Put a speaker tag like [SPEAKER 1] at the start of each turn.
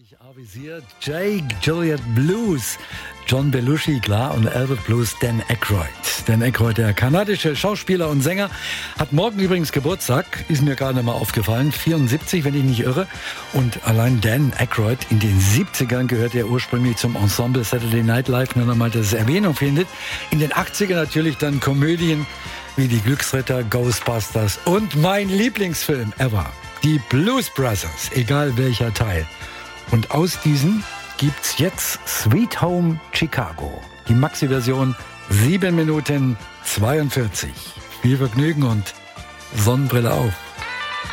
[SPEAKER 1] Avisiert Jake Gilliard Blues, John Belushi, klar, und Albert Blues, Dan Aykroyd. Dan Aykroyd, der kanadische Schauspieler und Sänger, hat morgen übrigens Geburtstag, ist mir gerade mal aufgefallen, 74, wenn ich nicht irre. Und allein Dan Aykroyd, in den 70ern gehört er ursprünglich zum Ensemble Saturday Night Live, nur nochmal, dass es Erwähnung findet. In den 80ern natürlich dann Komödien wie die Glücksritter, Ghostbusters und mein Lieblingsfilm ever, die Blues Brothers, egal welcher Teil. Und aus diesen gibt's jetzt Sweet Home Chicago. Die Maxi-Version 7 Minuten 42. Viel Vergnügen und Sonnenbrille auf.